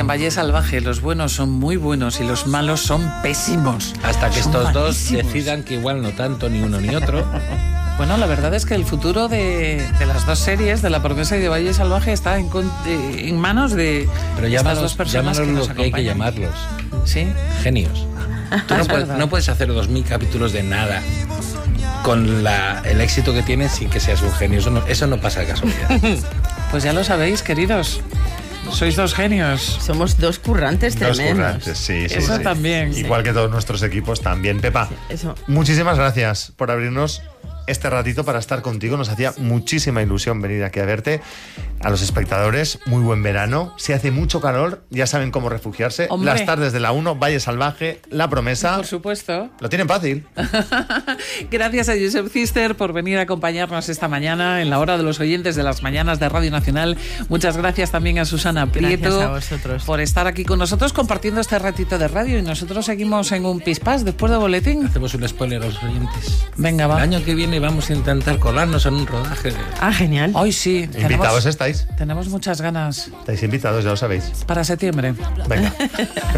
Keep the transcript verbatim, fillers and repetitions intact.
en Valle Salvaje los buenos son muy buenos y los malos son pésimos. Hasta que son estos malísimos. dos decidan que igual no tanto ni uno ni otro. Bueno, la verdad es que el futuro de, de las dos series, de La Promesa y de Valle Salvaje, está en, en manos de Pero estas llámalos, dos personas que nos lo que hay que acompañan. llamarlos. ¿Sí? Genios. Tú no, Es puedes, verdad. no puedes hacer dos mil capítulos de nada con la, el éxito que tienes sin que seas un genio. Eso no, eso no pasa de casualidad. Pues ya lo sabéis, queridos. Sois dos genios. Somos dos currantes Dos tremendos. currantes, sí, sí, Eso sí. también. Igual que todos nuestros equipos también. Pepa, Eso. muchísimas gracias por abrirnos este ratito para estar contigo. Nos hacía muchísima ilusión venir aquí a verte. A los espectadores, muy buen verano. Si hace mucho calor, ya saben cómo refugiarse. Hombre. Las tardes de la uno, Valle Salvaje, La Promesa. Por supuesto. Lo tienen fácil. Gracias a Josep Cister por venir a acompañarnos esta mañana en la hora de los oyentes de las mañanas de Radio Nacional. Muchas gracias también a Susana Prieto Gracias a vosotros. por estar aquí con nosotros compartiendo este ratito de radio, y nosotros seguimos en un pispás después de boletín. Hacemos un spoiler a los oyentes. Venga, va. El año que viene vamos a intentar colarnos en un rodaje. de- Ah, genial. Hoy sí. Invitados Tenemos, estáis. tenemos muchas ganas Estáis invitados, ya lo sabéis. para septiembre. Venga.